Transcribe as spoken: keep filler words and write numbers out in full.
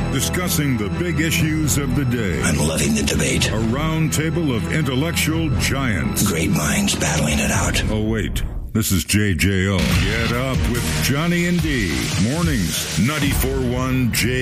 discussing the big issues of the day. I'm loving the debate. A round table of intellectual giants. Great minds battling it out. Oh, wait. This is J J O. Get up with Johnny and D. Mornings, ninety-four point one J